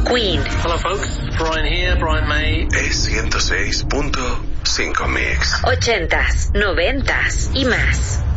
Queen. Hello folks, Brian here, Brian May. Es 106.5 Mix. 80s, 90s y más.